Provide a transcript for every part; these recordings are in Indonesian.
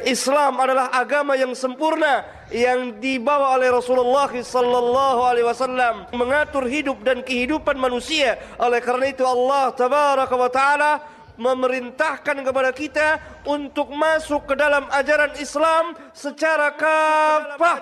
Islam adalah agama yang sempurna yang dibawa oleh Rasulullah sallallahu alaihi wasallam, mengatur hidup dan kehidupan manusia. Oleh karena itu Allah tabaraka wa taala memerintahkan kepada kita untuk masuk ke dalam ajaran Islam secara kafah.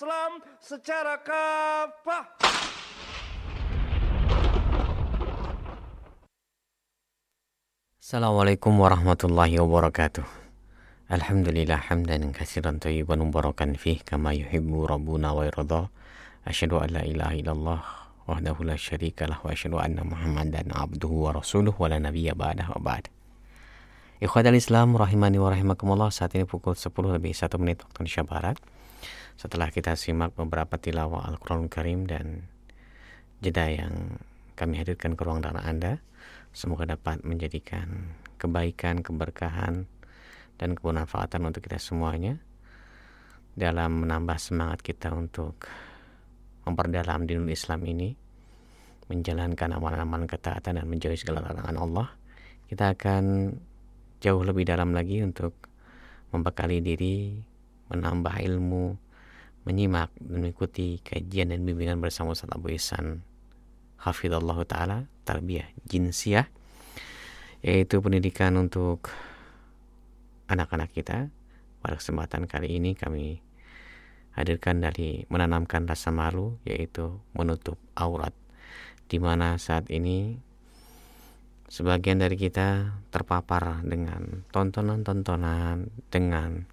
Assalamualaikum warahmatullahi wabarakatuh. Alhamdulillah hamdan katsiran thayyiban mubarakan fih kama yuhibbu rabbuna wa yarda. Asyhadu an la ilaha illallah wahdahu la syarikalah wa asyhadu anna Muhammadan abduhu wa rasuluh wa la nabiyya ba'dahu wa ba'd. Ikhwatal Islam rahimani wa rahimakumullah, saat ini pukul 10 lebih 1 menit waktu Indonesia Barat. Setelah kita simak beberapa tilawah Al-Qur'anul Karim dan jeda yang kami hadirkan ke ruang dengar Anda, semoga dapat menjadikan kebaikan, keberkahan, dan kebermanfaatan untuk kita semuanya dalam menambah semangat kita untuk memperdalam dinul Islam ini, menjalankan amalan-amalan ketaatan dan menjauhi segala larangan Allah. Kita akan jauh lebih dalam lagi untuk membekali diri, menambah ilmu, menyimak dan mengikuti kajian dan bimbingan bersama Ustaz Abu Ihsan hafizallahu ta'ala, tarbiyah jinsiyah, yaitu pendidikan untuk anak-anak kita. Pada kesempatan kali ini kami hadirkan dari menanamkan rasa malu, yaitu menutup aurat, di mana saat ini sebagian dari kita terpapar dengan tontonan-tontonan, dengan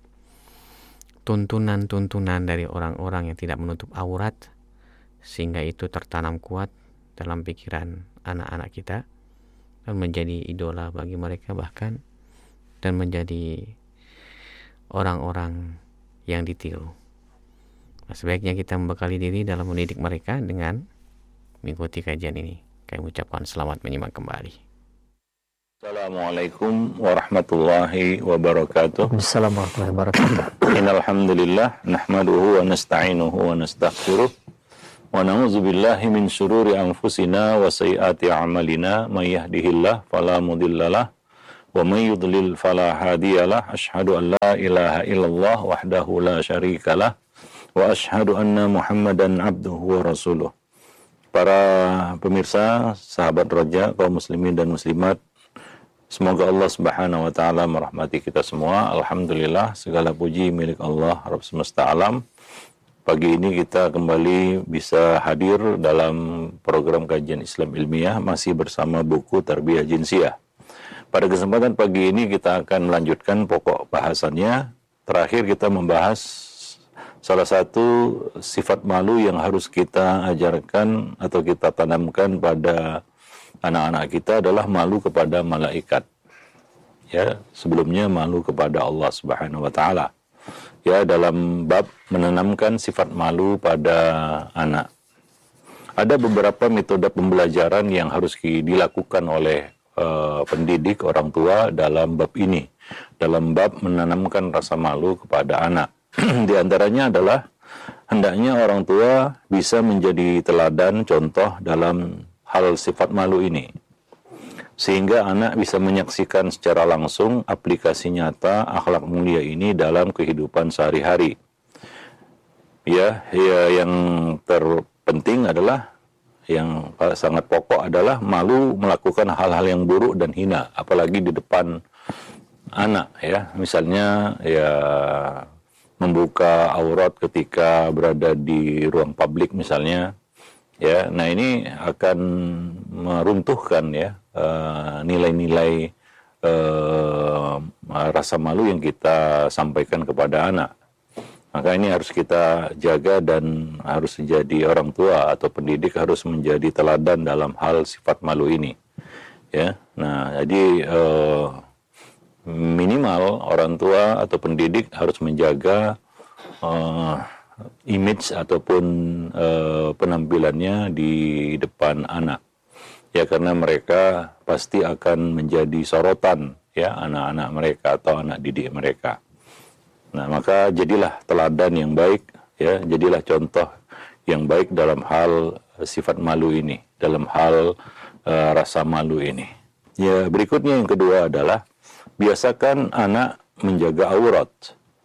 tuntunan-tuntunan dari orang-orang yang tidak menutup aurat, sehingga itu tertanam kuat dalam pikiran anak-anak kita dan menjadi idola bagi mereka, bahkan dan menjadi orang-orang yang ditiru. Nah, sebaiknya kita membekali diri dalam mendidik mereka dengan mengikuti kajian ini. Kami ucapkan selamat menyimak kembali. Assalamualaikum warahmatullahi wabarakatuh. Assalamualaikum warahmatullahi wabarakatuh. Innal hamdalillah nahmaduhu wa nasta'inuhu wa nastaghfiruh. Wa na'udzu billahi min syururi anfusina wa sayyiati a'malina, may yahdihillahu fala mudhillalah wa may yudlil fala hadiyalah. Asyhadu an la ilaha illallah wahdahu la syarikalah wa asyhadu anna Muhammadan abduhu wa rasuluh. Para pemirsa, sahabat Raja, kaum muslimin dan muslimat, semoga Allah Subhanahu wa taala merahmati kita semua. Alhamdulillah, segala puji milik Allah Rabb semesta alam. Pagi ini kita kembali bisa hadir dalam program kajian Islam ilmiah, masih bersama buku Tarbiyah Jinsiyah. Pada kesempatan pagi ini kita akan melanjutkan pokok bahasannya. Terakhir kita membahas salah satu sifat malu yang harus kita ajarkan atau kita tanamkan pada anak-anak kita adalah malu kepada malaikat. Ya, sebelumnya malu kepada Allah Subhanahu wa taala. Ya, dalam bab menanamkan sifat malu pada anak. Ada beberapa metode pembelajaran yang harus dilakukan oleh pendidik, orang tua dalam bab ini. Dalam bab menanamkan rasa malu kepada anak. Di antaranya adalah hendaknya orang tua bisa menjadi teladan, contoh dalam hal sifat malu ini, sehingga anak bisa menyaksikan secara langsung aplikasi nyata akhlak mulia ini dalam kehidupan sehari-hari. Ya, yang terpenting adalah, yang sangat pokok adalah malu melakukan hal-hal yang buruk dan hina, apalagi di depan anak. Ya, misalnya ya membuka aurat ketika berada di ruang publik misalnya. Ya, nah ini akan meruntuhkan ya nilai-nilai rasa malu yang kita sampaikan kepada anak. Maka ini harus kita jaga dan harus menjadi orang tua atau pendidik harus menjadi teladan dalam hal sifat malu ini. Ya, nah jadi minimal orang tua atau pendidik harus menjaga image ataupun penampilannya di depan anak. Ya, karena mereka pasti akan menjadi sorotan ya anak-anak mereka atau anak didik mereka. Nah, maka jadilah teladan yang baik ya, jadilah contoh yang baik dalam hal sifat malu ini, dalam hal rasa malu ini. Ya, berikutnya yang kedua adalah biasakan anak menjaga aurat.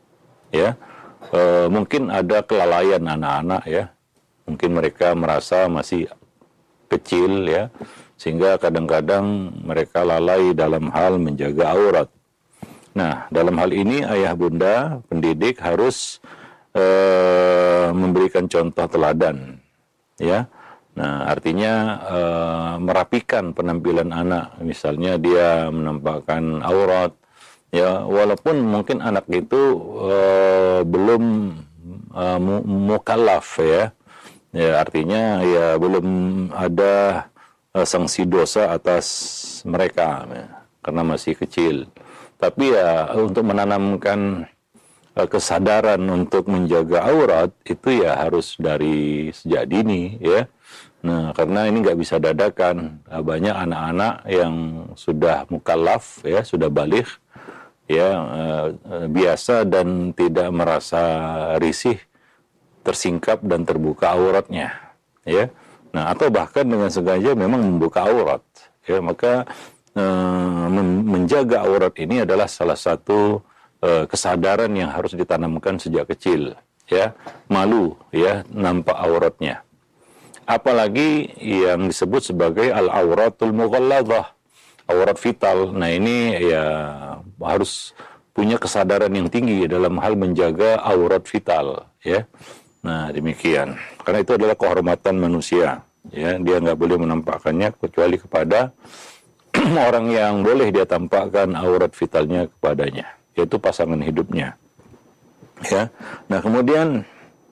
ya. Mungkin ada kelalaian anak-anak ya, mungkin mereka merasa masih kecil ya, sehingga kadang-kadang mereka lalai dalam hal menjaga aurat. Nah, dalam hal ini ayah bunda pendidik harus memberikan contoh teladan ya. Nah, artinya merapikan penampilan anak, misalnya dia menampakkan aurat ya, walaupun mungkin anak itu belum mukallaf ya. Ya, artinya ya belum ada sanksi dosa atas mereka ya, karena masih kecil. Tapi ya untuk menanamkan kesadaran untuk menjaga aurat itu ya harus dari sejak dini ya. Nah, karena ini nggak bisa dadakan. Banyak anak-anak yang sudah mukallaf ya, sudah baligh ya, biasa dan tidak merasa risih tersingkap dan terbuka auratnya ya. Nah, atau bahkan dengan sengaja memang membuka aurat ya, maka menjaga aurat ini adalah salah satu kesadaran yang harus ditanamkan sejak kecil ya. Malu ya nampak auratnya, apalagi yang disebut sebagai al-auratul mughalladhah, aurat vital. Nah, ini ya harus punya kesadaran yang tinggi dalam hal menjaga aurat vital ya. Nah, demikian. Karena itu adalah kehormatan manusia. Ya, dia nggak boleh menampakkannya kecuali kepada orang yang boleh dia tampakkan aurat vitalnya kepadanya, yaitu pasangan hidupnya. Ya. Nah, kemudian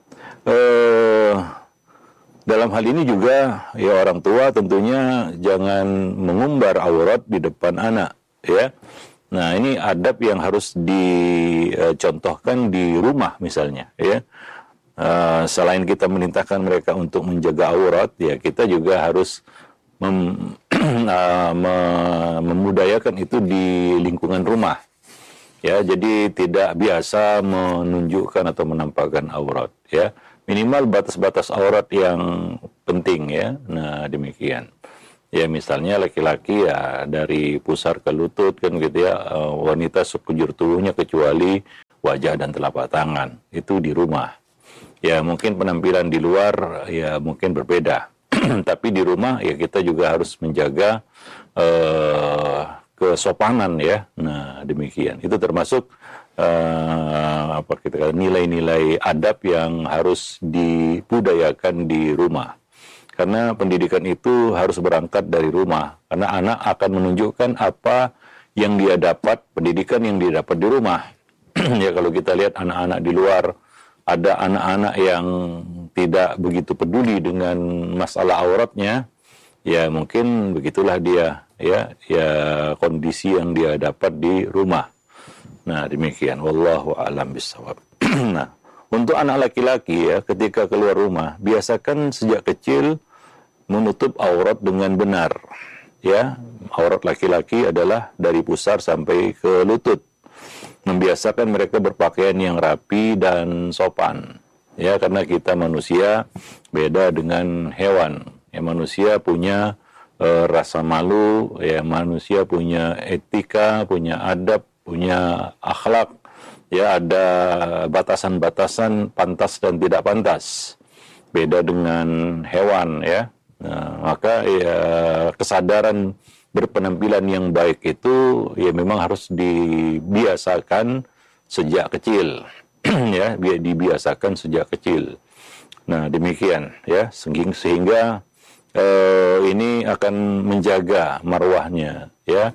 dalam hal ini juga ya orang tua tentunya jangan mengumbar aurat di depan anak. Ya. Nah, ini adab yang harus dicontohkan di rumah misalnya. Ya. Selain kita merintahkan mereka untuk menjaga aurat, ya kita juga harus memudayakan itu di lingkungan rumah. Ya, jadi tidak biasa menunjukkan atau menampakkan aurat. Ya, minimal batas-batas aurat yang penting ya. Nah, demikian. Ya, misalnya laki-laki ya dari pusar ke lutut kan gitu ya. Wanita sekujur tubuhnya kecuali wajah dan telapak tangan. Itu di rumah. Ya, mungkin penampilan di luar ya mungkin berbeda. Tapi di rumah ya kita juga harus menjaga kesopanan ya. Nah, demikian. Itu termasuk nilai-nilai adab yang harus dibudayakan di rumah. Karena pendidikan itu harus berangkat dari rumah. Karena anak akan menunjukkan apa yang dia dapat, pendidikan yang dia dapat di rumah. Ya, kalau kita lihat anak-anak di luar, ada anak-anak yang tidak begitu peduli dengan masalah auratnya, ya mungkin begitulah dia, ya kondisi yang dia dapat di rumah. Nah, demikian. Wallahu a'lam bishawab. Nah, untuk anak laki-laki ya, ketika keluar rumah, biasakan sejak kecil menutup aurat dengan benar. Ya, aurat laki-laki adalah dari pusar sampai ke lutut. Membiasakan mereka berpakaian yang rapi dan sopan. Ya, karena kita manusia beda dengan hewan. Ya, manusia punya rasa malu, ya manusia punya etika, punya adab, punya akhlak. Ya, ada batasan-batasan pantas dan tidak pantas. Beda dengan hewan ya. Nah, maka ya kesadaran berpenampilan yang baik itu ya memang harus dibiasakan sejak kecil. Ya, dibiasakan sejak kecil. Nah, demikian ya, sehingga ini akan menjaga marwahnya ya,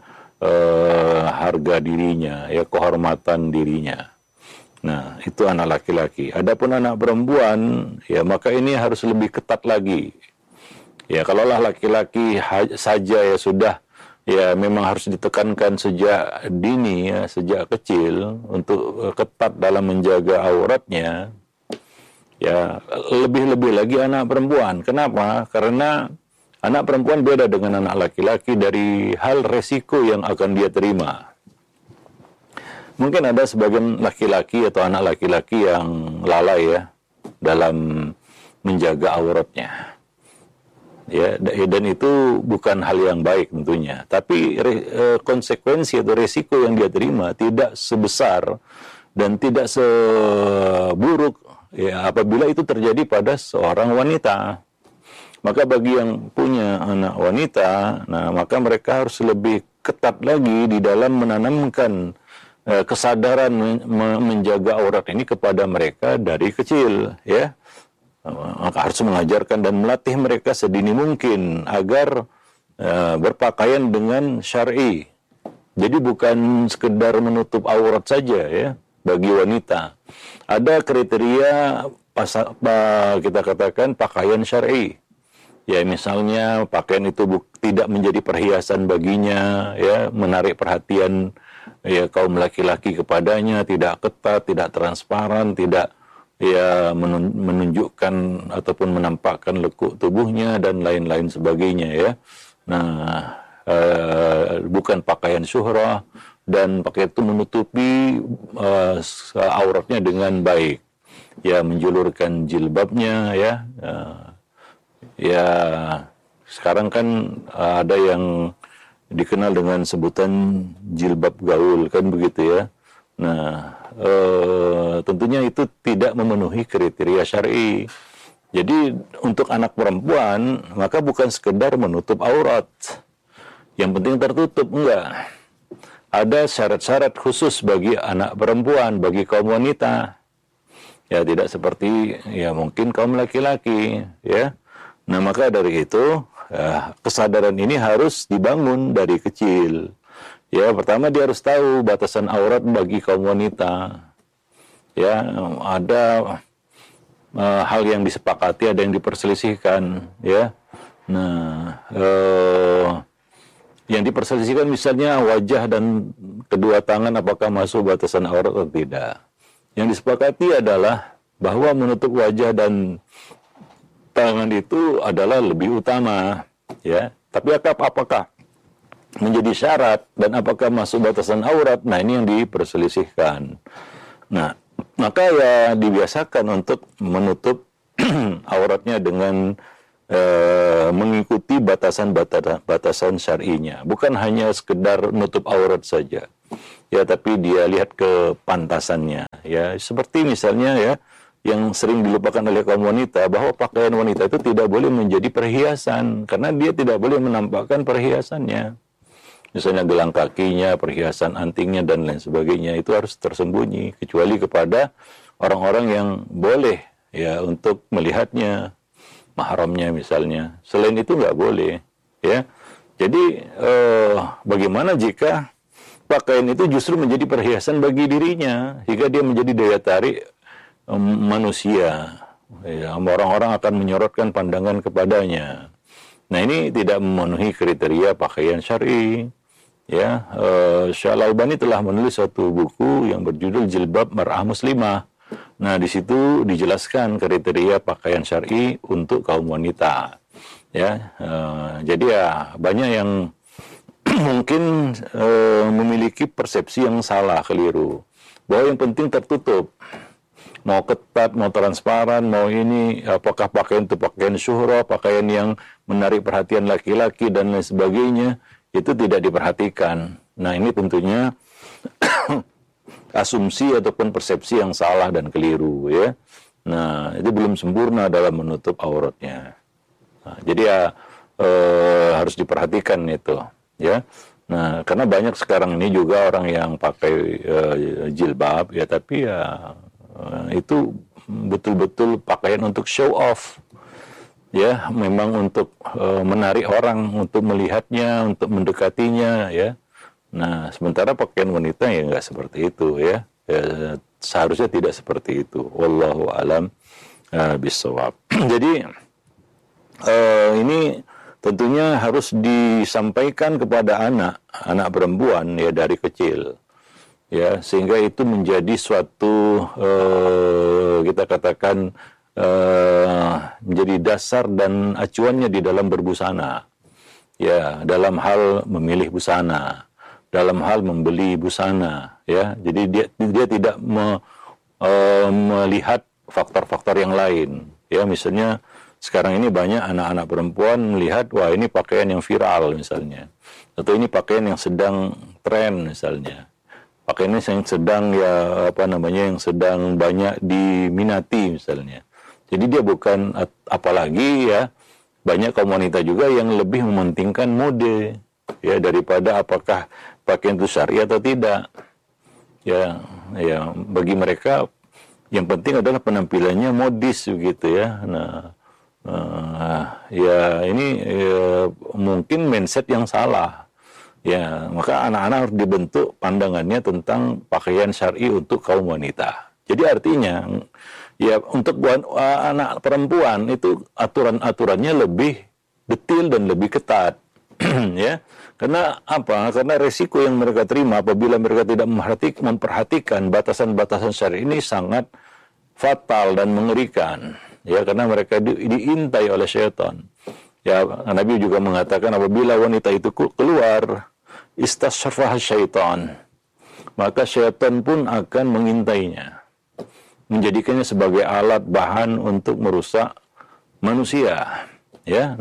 harga dirinya ya, kehormatan dirinya. Nah, itu anak laki-laki. Adapun anak perempuan ya, maka ini harus lebih ketat lagi. Ya, kalaulah laki-laki saja ya sudah ya memang harus ditekankan sejak dini ya, sejak kecil untuk ketat dalam menjaga auratnya. Ya, lebih-lebih lagi anak perempuan. Kenapa? Karena anak perempuan beda dengan anak laki-laki dari hal resiko yang akan dia terima. Mungkin ada sebagian laki-laki atau anak laki-laki yang lalai ya dalam menjaga auratnya. Ya, dan itu bukan hal yang baik tentunya. Tapi konsekuensi atau resiko yang dia terima tidak sebesar dan tidak seburuk ya apabila itu terjadi pada seorang wanita. Maka bagi yang punya anak wanita, nah maka mereka harus lebih ketat lagi di dalam menanamkan kesadaran menjaga aurat ini kepada mereka dari kecil, ya. Maka harus mengajarkan dan melatih mereka sedini mungkin agar berpakaian dengan syar'i. Jadi bukan sekedar menutup aurat saja, ya, bagi wanita. Ada kriteria kita katakan pakaian syar'i. Ya, misalnya pakaian itu tidak menjadi perhiasan baginya, ya, menarik perhatian ya kaum laki-laki kepadanya, tidak ketat, tidak transparan, tidak ya menunjukkan ataupun menampakkan lekuk tubuhnya dan lain-lain sebagainya, ya. Nah, bukan pakaian syuhrah, dan pakaian itu menutupi auratnya dengan baik, ya, menjulurkan jilbabnya, ya. Ya, sekarang kan ada yang dikenal dengan sebutan jilbab gaul, kan begitu, ya. Nah, tentunya itu tidak memenuhi kriteria syar'i. Jadi untuk anak perempuan, maka bukan sekedar menutup aurat, yang penting tertutup, enggak. Ada syarat-syarat khusus bagi anak perempuan, bagi kaum wanita. Ya, tidak seperti ya mungkin kaum laki-laki, ya. Nah, maka dari itu kesadaran ini harus dibangun dari kecil. Ya, pertama dia harus tahu batasan aurat bagi kaum wanita. Ya, ada hal yang disepakati, ada yang diperselisihkan, ya. Nah, yang diperselisihkan misalnya wajah dan kedua tangan apakah masuk batasan aurat atau tidak. Yang disepakati adalah bahwa menutup wajah dan tangan itu adalah lebih utama, ya. Tapi apakah menjadi syarat dan apakah masuk batasan aurat? Nah, ini yang diperselisihkan. Nah, maka ya dibiasakan untuk menutup auratnya dengan mengikuti batasan syar'inya. Bukan hanya sekedar menutup aurat saja, ya, tapi dia lihat kepantasannya, ya. Seperti misalnya, ya, yang sering dilupakan oleh kaum wanita, bahwa pakaian wanita itu tidak boleh menjadi perhiasan, karena dia tidak boleh menampakkan perhiasannya. Misalnya gelang kakinya, perhiasan antingnya, dan lain sebagainya, itu harus tersembunyi, kecuali kepada orang-orang yang boleh, ya, untuk melihatnya, mahramnya misalnya. Selain itu nggak boleh, ya. Jadi bagaimana jika pakaian itu justru menjadi perhiasan bagi dirinya, sehingga dia menjadi daya tarik manusia, ya, orang-orang akan menyorotkan pandangan kepadanya. Nah, ini tidak memenuhi kriteria pakaian syar'i, ya. Syekh Al-Albani telah menulis suatu buku yang berjudul Jilbab Mar'ah Muslimah. Nah, di situ dijelaskan kriteria pakaian syar'i untuk kaum wanita, ya. Jadi ya banyak yang mungkin memiliki persepsi yang salah, keliru, bahwa yang penting tertutup. Mau ketat, mau transparan, mau ini, apakah pakaian itu pakaian syuhrah, pakaian yang menarik perhatian laki-laki, dan lain sebagainya, itu tidak diperhatikan. Nah, ini tentunya asumsi ataupun persepsi yang salah dan keliru, ya. Nah, itu belum sempurna dalam menutup auratnya. Nah, jadi ya harus diperhatikan itu, ya. Nah, karena banyak sekarang ini juga orang yang pakai jilbab, ya, tapi ya itu betul-betul pakaian untuk show off, ya, memang untuk menarik orang, untuk melihatnya, untuk mendekatinya, ya. Nah, sementara pakaian wanita ya nggak seperti itu, ya. Seharusnya tidak seperti itu. Wallahu a'lam bishawab. Jadi ini tentunya harus disampaikan kepada anak perempuan, ya, dari kecil, ya, sehingga itu menjadi suatu kita katakan menjadi dasar dan acuannya di dalam berbusana, ya, dalam hal memilih busana, dalam hal membeli busana, ya. Jadi dia tidak melihat faktor-faktor yang lain, ya. Misalnya sekarang ini banyak anak-anak perempuan melihat, wah, ini pakaian yang viral misalnya, atau ini pakaian yang sedang tren misalnya. pakaiannya yang sedang yang sedang banyak diminati misalnya. Jadi dia bukan, apalagi ya banyak kaum wanita juga yang lebih mementingkan mode ya daripada apakah pakaian itu syar'i atau tidak. Ya bagi mereka yang penting adalah penampilannya modis begitu ya. Ini mungkin mindset yang salah. Ya, maka anak-anak harus dibentuk pandangannya tentang pakaian syar'i untuk kaum wanita. Jadi artinya ya untuk anak perempuan itu aturan-aturannya lebih detail dan lebih ketat. Ya. Karena apa? Karena resiko yang mereka terima apabila mereka tidak memperhatikan batasan-batasan syar'i ini sangat fatal dan mengerikan. Ya, karena mereka diintai oleh syaitan. Ya, Nabi juga mengatakan apabila wanita itu keluar, istasyrafah syaitan, maka syaitan pun akan mengintainya, menjadikannya sebagai alat bahan untuk merusak manusia. Ya,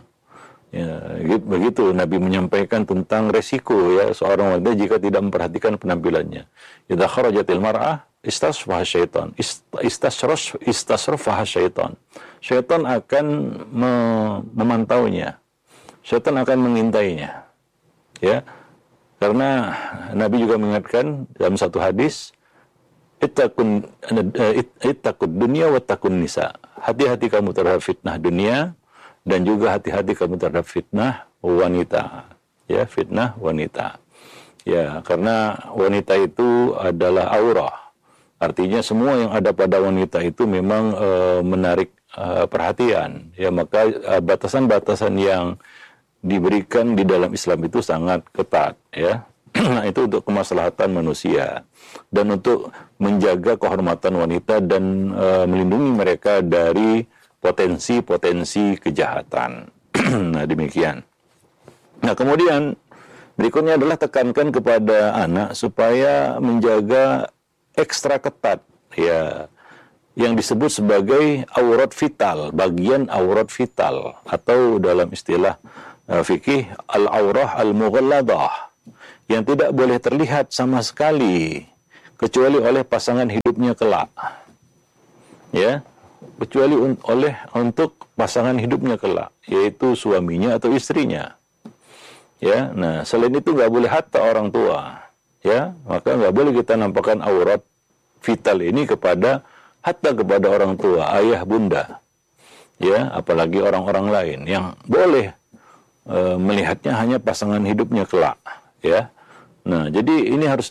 begitu Nabi menyampaikan tentang resiko ya seorang wanita jika tidak memperhatikan penampilannya. Idza kharajatil mar'ah istasyrafah syaitan, istasyrafah syaitan. Syaitan akan memantaunya. Syaitan akan mengintainya. Ya. Karena Nabi juga mengingatkan dalam satu hadis, ittaqud dunya wa taqun nisa. Hati-hati kamu terhadap fitnah dunia dan juga hati-hati kamu terhadap fitnah wanita. Ya, fitnah wanita. Ya, karena wanita itu adalah aurah. Artinya semua yang ada pada wanita itu memang menarik perhatian. Ya, maka batasan-batasan yang diberikan di dalam Islam itu sangat ketat, ya. Nah, itu untuk kemaslahatan manusia dan untuk menjaga kehormatan wanita dan melindungi mereka dari potensi-potensi kejahatan. Nah, demikian. Nah, kemudian berikutnya adalah tekankan kepada anak supaya menjaga ekstra ketat, ya, yang disebut sebagai aurat vital, bagian aurat vital, atau dalam istilah fikih al-aurah al-mughalladah, yang tidak boleh terlihat sama sekali kecuali oleh pasangan hidupnya kelak. Ya, kecuali untuk pasangan hidupnya kelak, yaitu suaminya atau istrinya. Ya, nah selain itu nggak boleh hatta orang tua. Ya, maka nggak boleh kita nampakkan aurat vital ini kepada orang tua, ayah, bunda. Ya, apalagi orang-orang lain yang boleh melihatnya hanya pasangan hidupnya kelak, ya. Nah, jadi ini harus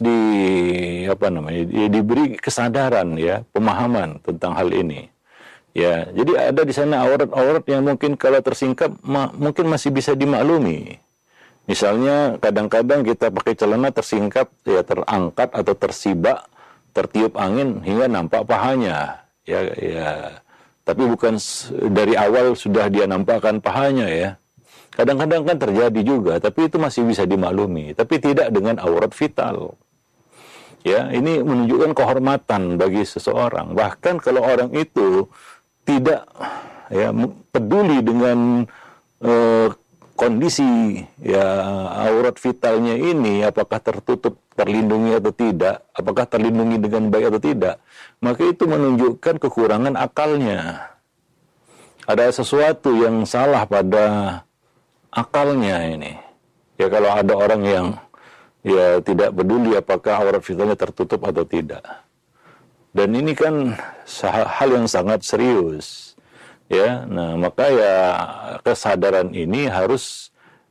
diberi kesadaran, ya, pemahaman tentang hal ini. Ya, jadi ada di sana aurat-aurat yang mungkin kalau tersingkap mungkin masih bisa dimaklumi. Misalnya kadang-kadang kita pakai celana tersingkap, ya, terangkat atau tersibak, tertiup angin hingga nampak pahanya. Ya. Tapi bukan dari awal sudah dia nampakkan pahanya, ya. Kadang-kadang kan terjadi juga, tapi itu masih bisa dimaklumi. Tapi tidak dengan aurat vital. Ya, ini menunjukkan kehormatan bagi seseorang. Bahkan kalau orang itu tidak, ya, peduli dengan kondisi, ya, aurat vitalnya ini, apakah tertutup, terlindungi atau tidak, apakah terlindungi dengan baik atau tidak, maka itu menunjukkan kekurangan akalnya. Ada sesuatu yang salah pada akalnya ini. Ya, kalau ada orang yang, ya, tidak peduli apakah aurat vitalnya tertutup atau tidak. Dan ini kan hal yang sangat serius. Ya, nah maka ya kesadaran ini harus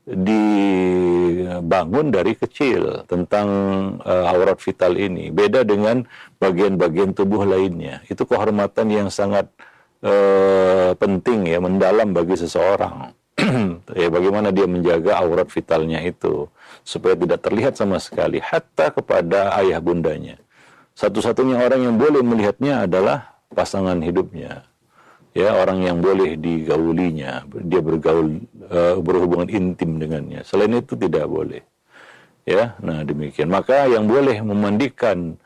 dibangun dari kecil tentang aurat vital ini. Beda dengan bagian-bagian tubuh lainnya. Itu kehormatan yang sangat penting, ya, mendalam bagi seseorang. Ya, bagaimana dia menjaga aurat vitalnya itu supaya tidak terlihat sama sekali, hatta kepada ayah bundanya. Satu-satunya orang yang boleh melihatnya adalah pasangan hidupnya. Ya, orang yang boleh digaulinya, dia berhubungan intim dengannya. Selain itu tidak boleh. Ya, nah demikian. Maka yang boleh memandikan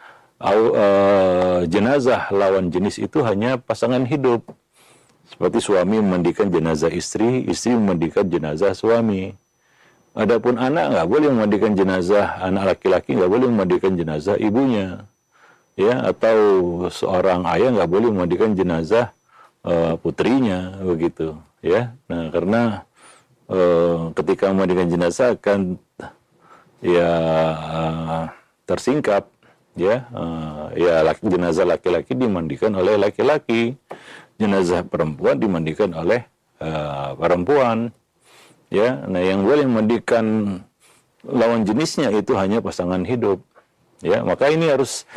jenazah lawan jenis itu hanya pasangan hidup. Seperti suami memandikan jenazah istri, istri memandikan jenazah suami. Adapun anak nggak boleh memandikan jenazah, anak laki-laki nggak boleh memandikan jenazah ibunya, ya, atau seorang ayah nggak boleh memandikan jenazah putrinya, begitu, ya. Nah, karena ketika memandikan jenazah akan ya tersingkap, ya, jenazah laki-laki dimandikan oleh laki-laki, jenazah perempuan dimandikan oleh perempuan. Ya, nah yang boleh memandikan lawan jenisnya itu hanya pasangan hidup. Ya, maka ini harus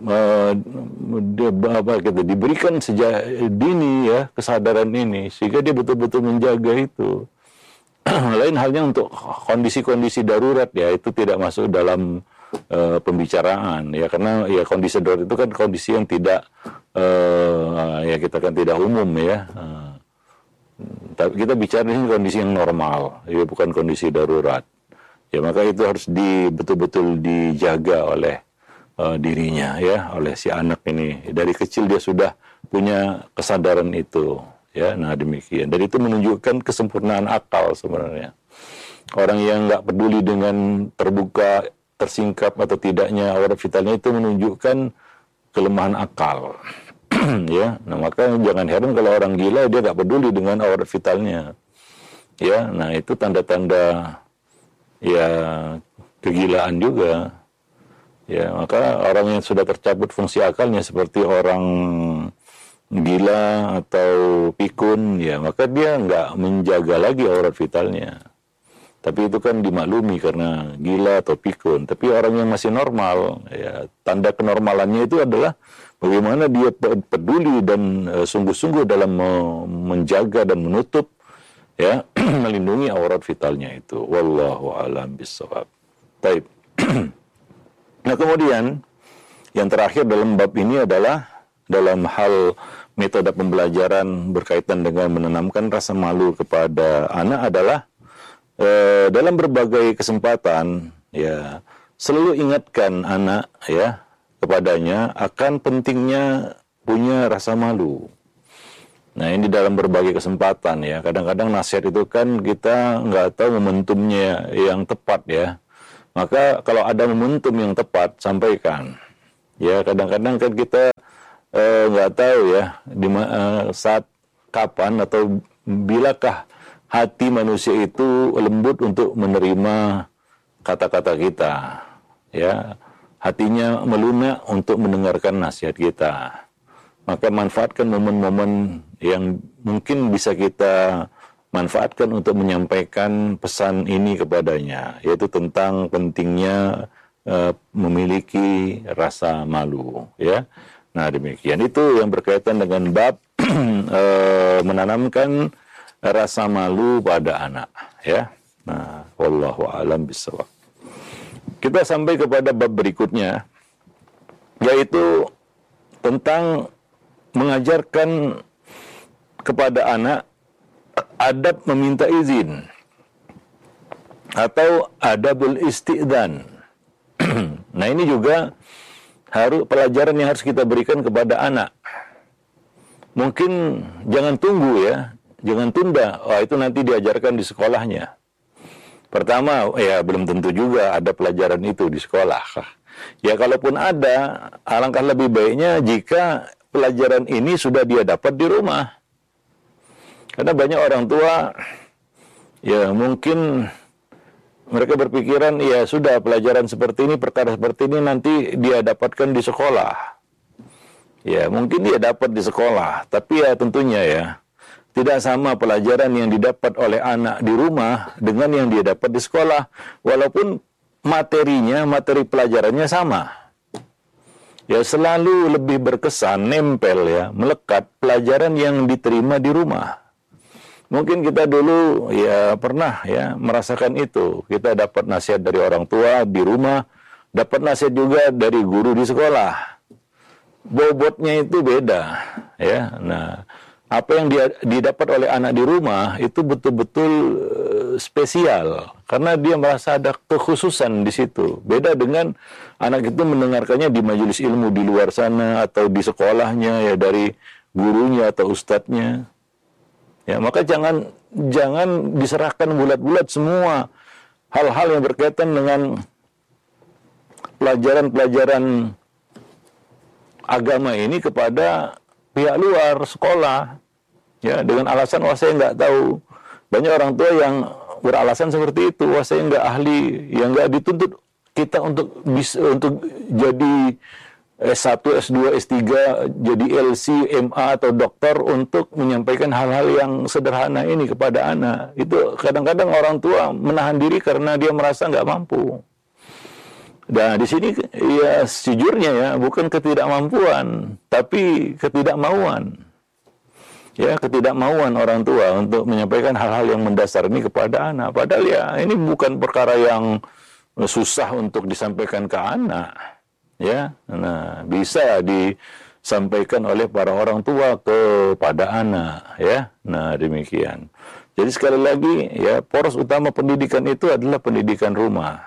diberikan sejak dini, ya, kesadaran ini sehingga dia betul-betul menjaga itu. Lain halnya untuk kondisi-kondisi darurat, ya, itu tidak masuk dalam pembicaraan, ya, karena ya kondisi darurat itu kan kondisi yang tidak ya kita kan tidak umum, ya. Tapi kita bicara ini kondisi yang normal, ya, bukan kondisi darurat. Ya, maka itu harus betul-betul dijaga oleh dirinya, ya, oleh si anak ini. Dari kecil dia sudah punya kesadaran itu, ya. Nah, demikian. Dan itu menunjukkan kesempurnaan akal sebenarnya. Orang yang nggak peduli dengan terbuka, tersingkap atau tidaknya aurat vitalnya itu menunjukkan kelemahan akal. Ya, nah maka jangan heran kalau orang gila dia nggak peduli dengan aurat vitalnya. Ya, nah itu tanda-tanda ya kegilaan juga. Ya, maka orang yang sudah tercabut fungsi akalnya seperti orang gila atau pikun, ya, maka dia nggak menjaga lagi aurat vitalnya. Tapi itu kan dimaklumi karena gila atau pikun. Tapi orang yang masih normal, ya, tanda kenormalannya itu adalah bagaimana dia peduli dan sungguh-sungguh dalam menjaga dan menutup, ya, melindungi aurat vitalnya itu. Wallahu a'lam bishawab. Baik. Nah, kemudian yang terakhir dalam bab ini adalah dalam hal metode pembelajaran berkaitan dengan menanamkan rasa malu kepada anak adalah dalam berbagai kesempatan, ya, selalu ingatkan anak, ya, kepadanya akan pentingnya punya rasa malu. Nah, ini dalam berbagai kesempatan, ya. Kadang-kadang nasihat itu kan kita nggak tahu momentumnya yang tepat, ya. Maka kalau ada momentum yang tepat, sampaikan. Ya, kadang-kadang kan kita nggak tahu, ya, saat kapan atau bilakah hati manusia itu lembut untuk menerima kata-kata kita, ya. Hatinya melunak untuk mendengarkan nasihat kita. Maka manfaatkan momen-momen yang mungkin bisa kita manfaatkan untuk menyampaikan pesan ini kepadanya, yaitu tentang pentingnya memiliki rasa malu, ya. Nah, demikian itu yang berkaitan dengan bab menanamkan rasa malu pada anak, ya. Nah, wallahu a'lam bishawab. Kita sampai kepada bab berikutnya, yaitu tentang mengajarkan kepada anak adab meminta izin atau adabul isti'dzan. Nah, ini juga pelajaran yang harus kita berikan kepada anak. Mungkin jangan tunggu, ya. Jangan tunda, itu nanti diajarkan di sekolahnya. Pertama, ya belum tentu juga ada pelajaran itu di sekolah. Ya, kalaupun ada, alangkah lebih baiknya jika pelajaran ini sudah dia dapat di rumah. Karena banyak orang tua, ya mungkin mereka berpikiran, ya sudah pelajaran seperti ini, perkara seperti ini nanti dia dapatkan di sekolah. Ya, mungkin dia dapat di sekolah, tapi ya tentunya, ya, tidak sama pelajaran yang didapat oleh anak di rumah dengan yang dia dapat di sekolah. Walaupun materi pelajarannya sama. Ya, selalu lebih berkesan, nempel, ya, melekat pelajaran yang diterima di rumah. Mungkin kita dulu, ya, pernah, ya, merasakan itu. Kita dapat nasihat dari orang tua di rumah, dapat nasihat juga dari guru di sekolah. Bobotnya itu beda, ya. Nah, apa yang didapat oleh anak di rumah itu betul-betul spesial karena dia merasa ada kekhususan di situ. Beda dengan anak itu mendengarkannya di majelis ilmu di luar sana atau di sekolahnya, ya, dari gurunya atau ustadznya. Ya, maka jangan diserahkan bulat-bulat semua hal-hal yang berkaitan dengan pelajaran-pelajaran agama ini kepada pihak luar sekolah, ya, dengan alasan wah saya nggak tahu. Banyak orang tua yang beralasan seperti itu, wah saya nggak ahli, yang nggak dituntut kita untuk jadi S1, S2, S3, jadi LC, MA atau dokter untuk menyampaikan hal-hal yang sederhana ini kepada anak. Itu kadang-kadang orang tua menahan diri karena dia merasa nggak mampu. Nah, di sini ya sejujurnya ya bukan ketidakmampuan, tapi ketidakmauan. Ya, ketidakmauan orang tua untuk menyampaikan hal-hal yang mendasar ini kepada anak. Padahal ya ini bukan perkara yang susah untuk disampaikan ke anak. Ya, nah bisa disampaikan oleh para orang tua kepada anak, ya. Nah, demikian. Jadi sekali lagi ya, poros utama pendidikan itu adalah pendidikan rumah.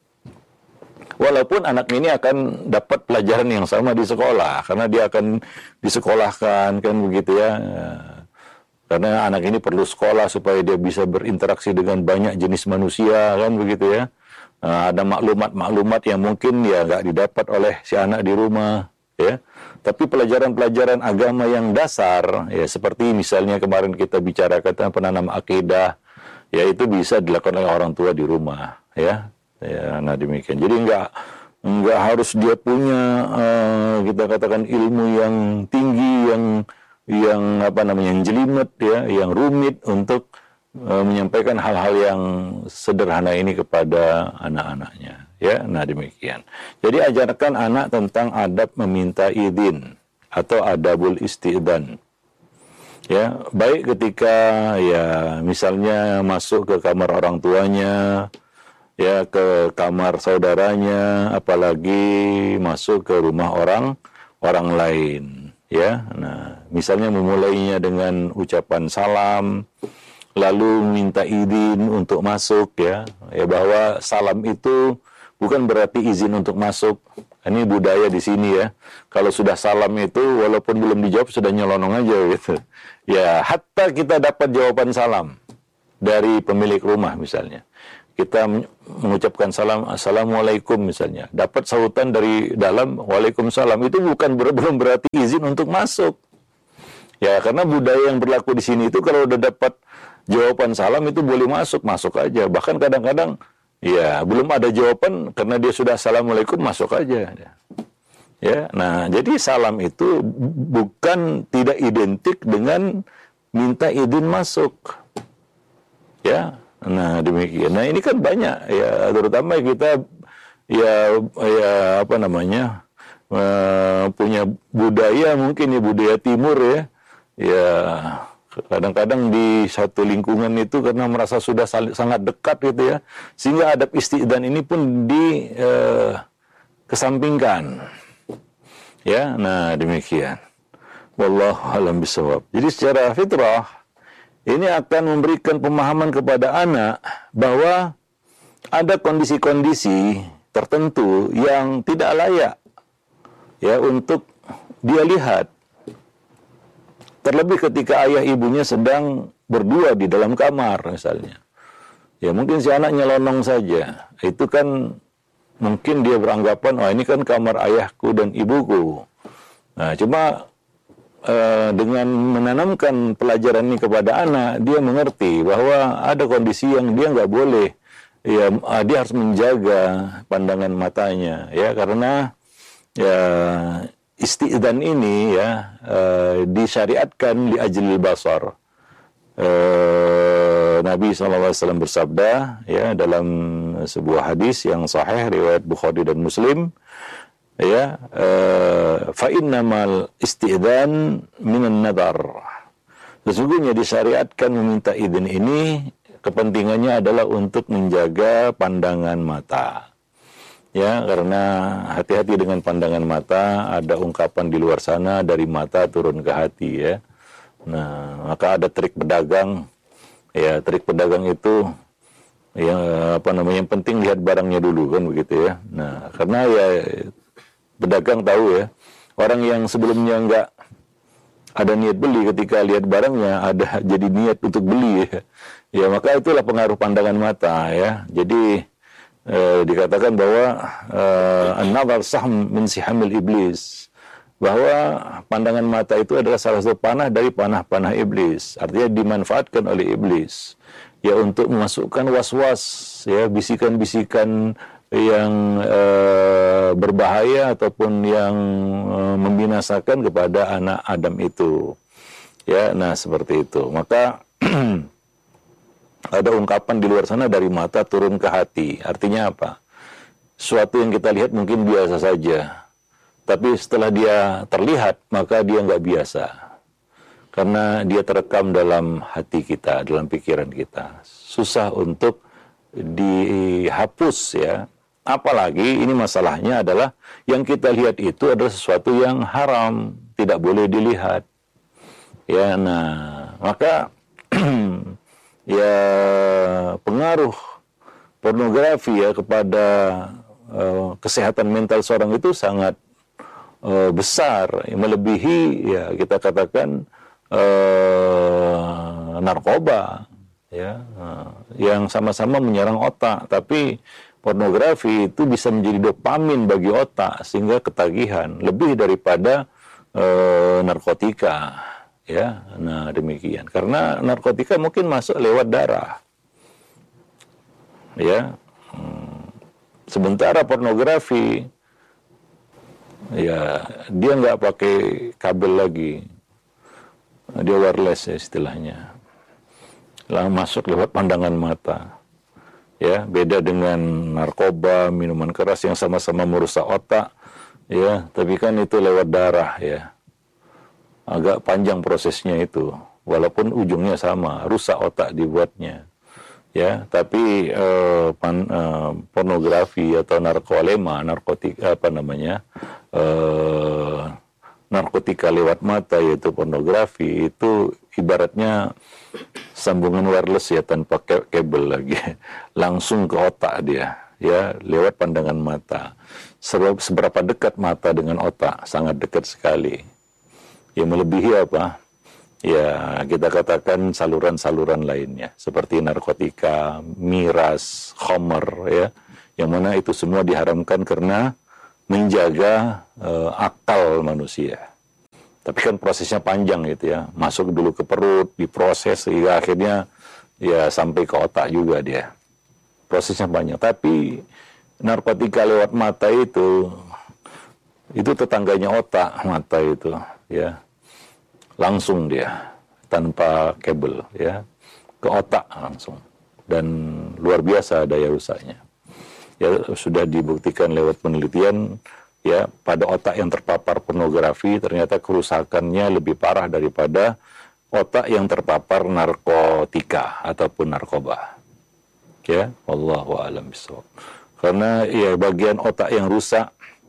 Walaupun anak ini akan dapat pelajaran yang sama di sekolah, karena dia akan disekolahkan, kan begitu ya. Karena anak ini perlu sekolah supaya dia bisa berinteraksi dengan banyak jenis manusia, kan begitu ya. Ada maklumat-maklumat yang mungkin ya nggak didapat oleh si anak di rumah, ya. Tapi pelajaran-pelajaran agama yang dasar, ya seperti misalnya kemarin kita bicarakan tentang penanam akidah, ya itu bisa dilakukan oleh orang tua di rumah, ya. Ya, nah demikian. Jadi nggak harus dia punya kita katakan ilmu yang tinggi, yang apa namanya, yang jelimet, ya, yang rumit untuk menyampaikan hal-hal yang sederhana ini kepada anak-anaknya, ya. Nah demikian. Jadi ajarkan anak tentang adab meminta izin atau adabul isti'dzan, ya, baik ketika ya misalnya masuk ke kamar orang tuanya, ya, ke kamar saudaranya, apalagi masuk ke rumah orang lain, ya. Nah misalnya memulainya dengan ucapan salam, lalu minta izin untuk masuk, ya bahwa salam itu bukan berarti izin untuk masuk. Ini budaya di sini, ya. Kalau sudah salam itu walaupun belum dijawab sudah nyelonong aja gitu. Ya, hatta kita dapat jawaban salam dari pemilik rumah misalnya. Kita mengucapkan salam, assalamualaikum misalnya. Dapat sautan dari dalam, waalaikumsalam. Itu bukan belum berarti izin untuk masuk. Ya, karena budaya yang berlaku di sini itu kalau udah dapat jawaban salam itu boleh masuk aja. Bahkan kadang-kadang ya belum ada jawaban karena dia sudah assalamualaikum, masuk aja. Ya, nah jadi salam itu bukan tidak identik dengan minta izin masuk. Ya, nah demikian. Nah ini kan banyak ya, terutama kita ya apa namanya punya budaya mungkin ya budaya timur ya. Ya kadang-kadang di satu lingkungan itu karena merasa sudah sangat dekat gitu ya, sehingga adab isti'dzan ini pun kesampingkan. Ya, nah demikian. Wallahu a'lam bishawab. Jadi secara fitrah ini akan memberikan pemahaman kepada anak bahwa ada kondisi-kondisi tertentu yang tidak layak ya untuk dia lihat. Terlebih ketika ayah ibunya sedang berdua di dalam kamar misalnya. Ya mungkin si anak nyelonong saja. Itu kan mungkin dia beranggapan, oh ini kan kamar ayahku dan ibuku. Nah cuma dengan menanamkan pelajaran ini kepada anak, dia mengerti bahwa ada kondisi yang dia nggak boleh. Ya dia harus menjaga pandangan matanya. Ya karena ya isti'dzan ini ya disyariatkan li ajlil basar. Nabi SAW bersabda ya dalam sebuah hadis yang sahih riwayat Bukhari dan Muslim ya fa innamal isti'dzan minan nadar. Sesungguhnya disyariatkan meminta izin ini kepentingannya adalah untuk menjaga pandangan mata. Ya, karena hati-hati dengan pandangan mata, ada ungkapan di luar sana dari mata turun ke hati ya. Nah, maka ada trik pedagang. Ya, trik pedagang itu ya apa namanya, yang penting lihat barangnya dulu kan begitu ya. Nah, karena ya pedagang tahu ya, orang yang sebelumnya enggak ada niat beli, ketika lihat barangnya ada jadi niat untuk beli, ya maka itulah pengaruh pandangan mata, ya. Jadi dikatakan bahwa an-nazar sahm min sihamil iblis, bahwa pandangan mata itu adalah salah satu panah dari panah-panah iblis, artinya dimanfaatkan oleh iblis ya untuk memasukkan was-was, ya, bisikan-bisikan yang berbahaya ataupun yang membinasakan kepada anak Adam itu, ya. Nah, seperti itu. Maka ada ungkapan di luar sana, dari mata turun ke hati. Artinya apa? Suatu yang kita lihat mungkin biasa saja, tapi setelah dia terlihat, maka dia nggak biasa. Karena dia terekam dalam hati kita, dalam pikiran kita. Susah untuk dihapus, ya. Apalagi ini masalahnya adalah yang kita lihat itu adalah sesuatu yang haram, tidak boleh dilihat. Ya, nah, maka ya pengaruh pornografi ya kepada kesehatan mental seorang itu sangat besar, melebihi ya kita katakan narkoba, ya, yang sama-sama menyerang otak. Tapi pornografi itu bisa menjadi dopamin bagi otak sehingga ketagihan lebih daripada narkotika. Ya, nah demikian. Karena narkotika mungkin masuk lewat darah, ya. Sementara pornografi, ya dia nggak pakai kabel lagi, dia wireless ya istilahnya, masuk lewat pandangan mata. Ya, beda dengan narkoba, minuman keras yang sama-sama merusak otak, ya. Tapi kan itu lewat darah, ya. Agak panjang prosesnya itu, walaupun ujungnya sama, rusak otak dibuatnya, ya. Tapi pornografi atau narkotika, narkotika lewat mata, yaitu pornografi, itu ibaratnya sambungan wireless ya, tanpa kabel lagi, langsung ke otak dia, ya, lewat pandangan mata. Seberapa dekat mata dengan otak? Sangat dekat sekali. Ya, melebihi apa? Ya, kita katakan saluran-saluran lainnya, seperti narkotika, miras, khamar, ya, yang mana itu semua diharamkan karena menjaga akal manusia. Tapi kan prosesnya panjang gitu ya, masuk dulu ke perut, diproses sehingga akhirnya ya sampai ke otak juga dia. Prosesnya panjang. Tapi narkotika lewat mata itu tetangganya otak, mata itu, ya. Langsung dia tanpa kabel, ya, ke otak langsung, dan luar biasa daya rusaknya. Ya, sudah dibuktikan lewat penelitian, ya, pada otak yang terpapar pornografi ternyata kerusakannya lebih parah daripada otak yang terpapar narkotika ataupun narkoba. Ya, wallahu a'lam bishawab. Karena ya bagian otak yang rusak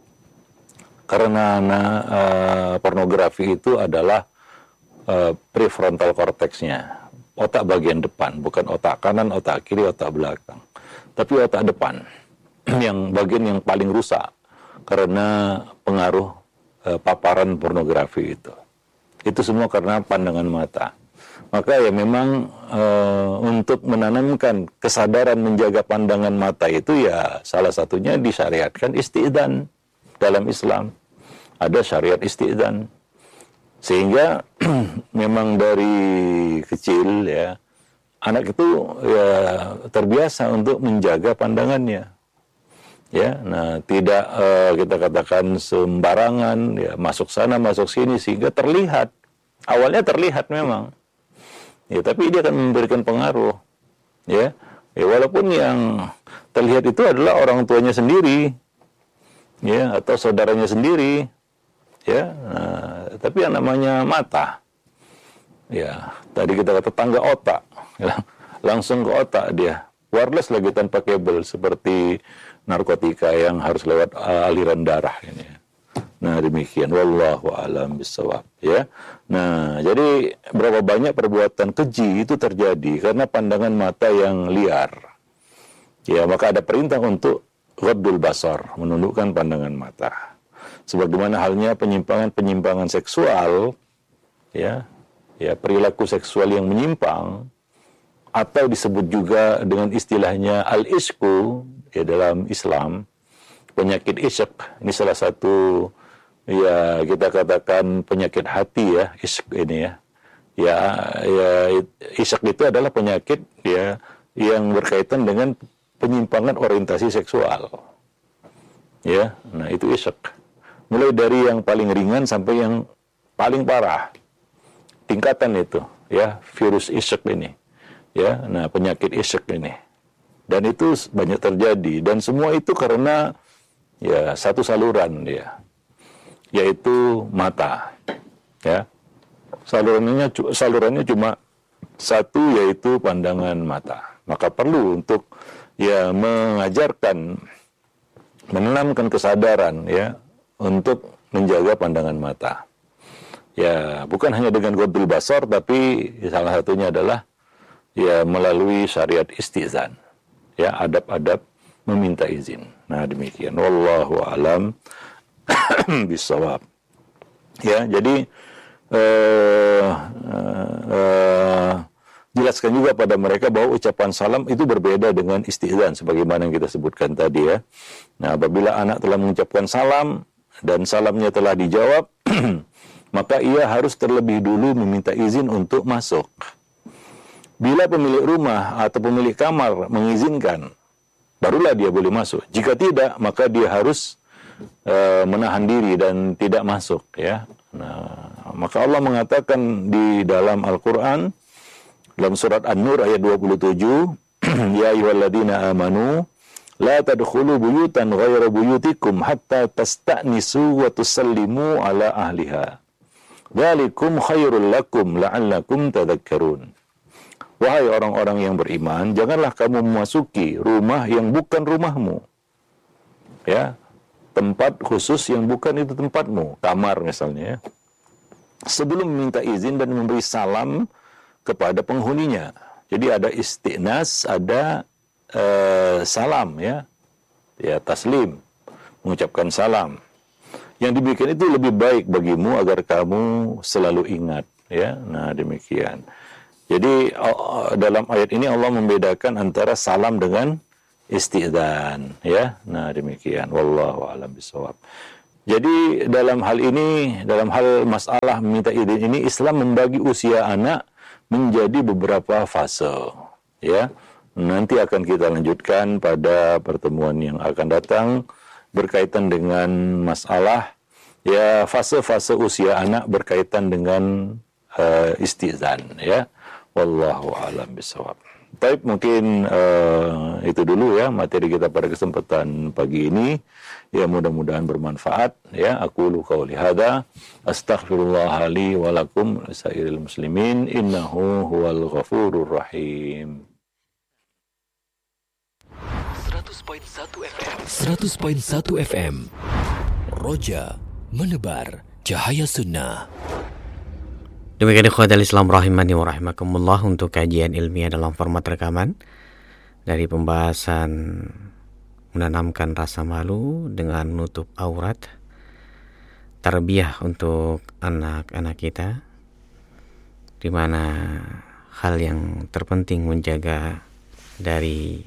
karena pornografi itu adalah prefrontal cortexnya, otak bagian depan, bukan otak kanan, otak kiri, otak belakang, tapi otak depan yang bagian yang paling rusak karena pengaruh paparan pornografi itu. Itu semua karena pandangan mata. Maka ya memang untuk menanamkan kesadaran menjaga pandangan mata itu ya salah satunya disyariatkan isti'dzan dalam Islam. Ada syariat isti'dzan. Sehingga memang dari kecil ya anak itu ya terbiasa untuk menjaga pandangannya. Ya, nah tidak kita katakan sembarangan ya, masuk sana masuk sini sehingga terlihat. Awalnya terlihat memang. Ya, tapi dia akan memberikan pengaruh. Ya. Ya, walaupun yang terlihat itu adalah orang tuanya sendiri. Ya, atau saudaranya sendiri. Ya, nah, tapi yang namanya mata, ya tadi kita kata tangga otak, ya, langsung ke otak dia, wireless lagi tanpa kabel seperti narkotika yang harus lewat aliran darah ini. Nah demikian, wallahu a'lam bishawab, ya. Nah jadi berapa banyak perbuatan keji itu terjadi karena pandangan mata yang liar. Ya, maka ada perintah untuk ghaddul basar, menundukkan pandangan mata. Sebagaimana halnya penyimpangan-penyimpangan seksual, ya perilaku seksual yang menyimpang, atau disebut juga dengan istilahnya al-isku ya dalam Islam, penyakit isyak. Ini salah satu ya kita katakan penyakit hati ya, isyak ini ya. Ya isyak itu adalah penyakit ya yang berkaitan dengan penyimpangan orientasi seksual. Ya, nah itu isyak. Mulai dari yang paling ringan sampai yang paling parah. Tingkatan itu ya, virus isyak ini. Ya, nah penyakit isyak ini. Dan itu banyak terjadi, dan semua itu karena ya satu saluran dia, yaitu mata. Ya. Salurannya cuma satu, yaitu pandangan mata. Maka perlu untuk ya mengajarkan, menanamkan kesadaran ya untuk menjaga pandangan mata. Ya, bukan hanya dengan ghaddul basar, tapi salah satunya adalah ya melalui syariat istizan. Ya, adab-adab meminta izin. Nah, demikian. Wallahu alam bisawab. Ya, jadi jelaskan juga pada mereka bahwa ucapan salam itu berbeda dengan istizan sebagaimana yang kita sebutkan tadi ya. Nah, apabila anak telah mengucapkan salam dan salamnya telah dijawab, maka ia harus terlebih dulu meminta izin untuk masuk. Bila pemilik rumah atau pemilik kamar mengizinkan, barulah dia boleh masuk. Jika tidak, maka dia harus menahan diri dan tidak masuk ya. Nah, maka Allah mengatakan di dalam Al-Quran, dalam surat An-Nur ayat 27, Ya ayyuhalladzina amanu, la tadkhulu buyutan ghaira buyutikum hatta tasta'nisu wa tusallimu ala ahliha. Dzalikum khairul lakum la'allakum tadhakkarun. Wahai orang-orang yang beriman, janganlah kamu memasuki rumah yang bukan rumahmu. Ya, tempat khusus yang bukan itu tempatmu, kamar misalnya, sebelum meminta izin dan memberi salam kepada penghuninya. Jadi ada istinas, ada salam ya, taslim, mengucapkan salam. Yang demikian itu lebih baik bagimu agar kamu selalu ingat ya. Nah, demikian. Jadi dalam ayat ini Allah membedakan antara salam dengan istidzan ya. Nah, demikian. Wallahu a'lam bishawab. Jadi dalam hal ini, dalam hal masalah meminta izin ini, Islam membagi usia anak menjadi beberapa fase ya. Nanti akan kita lanjutkan pada pertemuan yang akan datang berkaitan dengan masalah ya fase-fase usia anak berkaitan dengan istizan ya. Wallahu a'lam bishawab. Baik, mungkin itu dulu ya materi kita pada kesempatan pagi ini. Ya, mudah-mudahan bermanfaat ya. Aqulu qauli hadza astaghfirullah li wa lakum lisairil muslimin innahu huwal ghafurur rahim. 100.1 FM Roja menebar cahaya sunnah. Demikian ikhwatal Islam rahimani wa rahimakumullah untuk kajian ilmiah dalam format rekaman dari pembahasan menanamkan rasa malu dengan menutup aurat, tarbiyah untuk anak-anak kita, di mana hal yang terpenting menjaga dari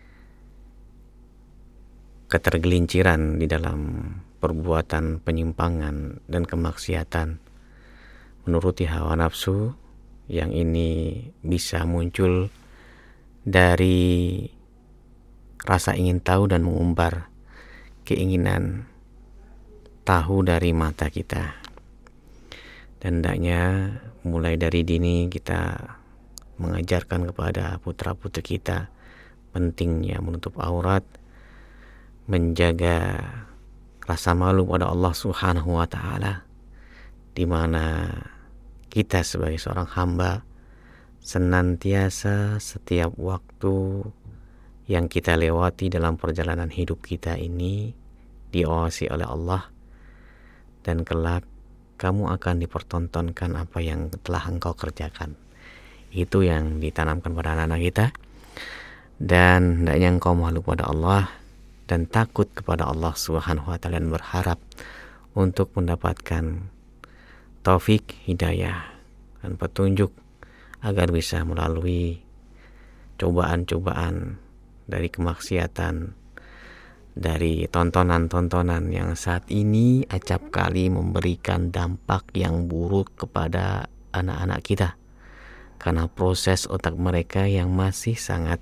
ketergelinciran di dalam perbuatan penyimpangan dan kemaksiatan menuruti hawa nafsu, yang ini bisa muncul dari rasa ingin tahu dan mengumbar keinginan tahu dari mata kita. Dan hendaknya mulai dari dini kita mengajarkan kepada putra-putri kita pentingnya menutup aurat, menjaga rasa malu pada Allah Subhanahu wa taala, di mana kita sebagai seorang hamba senantiasa setiap waktu yang kita lewati dalam perjalanan hidup kita ini diawasi oleh Allah, dan kelak kamu akan dipertontonkan apa yang telah engkau kerjakan. Itu yang ditanamkan pada anak-anak kita, dan hendaknya engkau malu pada Allah dan takut kepada Allah Subhanahu wa taala dan berharap untuk mendapatkan taufik hidayah dan petunjuk agar bisa melalui cobaan-cobaan dari kemaksiatan, dari tontonan-tontonan yang saat ini acap kali memberikan dampak yang buruk kepada anak-anak kita, karena proses otak mereka yang masih sangat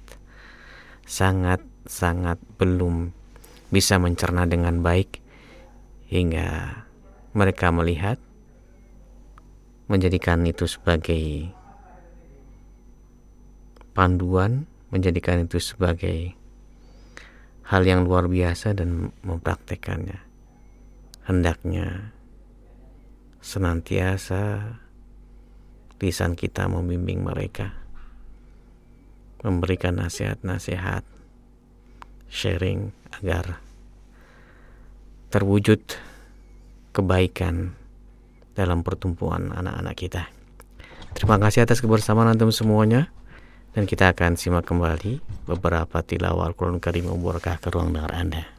belum bisa mencerna dengan baik, hingga mereka melihat, menjadikan itu sebagai panduan, menjadikan itu sebagai hal yang luar biasa dan mempraktekannya. Hendaknya senantiasa lisan kita membimbing mereka, memberikan nasihat-nasihat, sharing agar terwujud kebaikan dalam pertumbuhan anak-anak kita. Terima kasih atas kebersamaan antum semuanya, dan kita akan simak kembali beberapa tilawah Al-Quran Karim Mubarakah ke ruang dengar Anda.